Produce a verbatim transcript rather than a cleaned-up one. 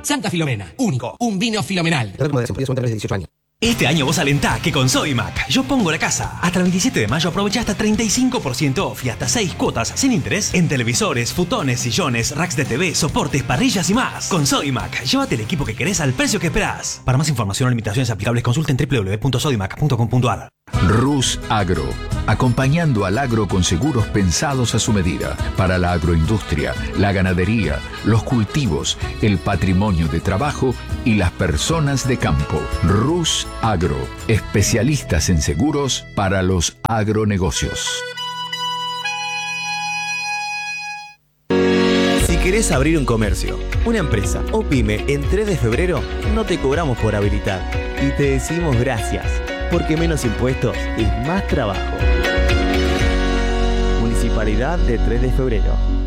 Santa Filomena, único, un vino filomenal. dieciocho años. Este año vos alentá que con Sodimac yo pongo la casa. Hasta el veintisiete de mayo aprovecha hasta treinta y cinco por ciento off y hasta seis cuotas sin interés en televisores, futones, sillones, racks de T V, soportes, parrillas y más. Con Sodimac, llévate el equipo que querés al precio que esperás. Para más información o limitaciones aplicables consulta en w w w punto sodimac punto com punto a r. Rus Agro, acompañando al agro con seguros pensados a su medida para la agroindustria, la ganadería, los cultivos, el patrimonio de trabajo y las personas de campo. Rus Agro, especialistas en seguros para los agronegocios. Si querés abrir un comercio, una empresa o pyme en tres de febrero, no te cobramos por habilitar y te decimos gracias, porque menos impuestos es más trabajo. Municipalidad de tres de febrero.